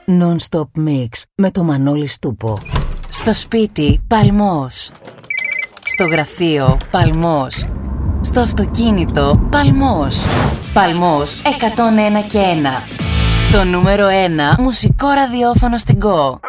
Non-stop mix με το Μανώλη Στούπο. Στο σπίτι, παλμός. Στο γραφείο, παλμός. Στο αυτοκίνητο, παλμός. Παλμός 101 και 1. Το νούμερο 1 μουσικό ραδιόφωνο στην Go.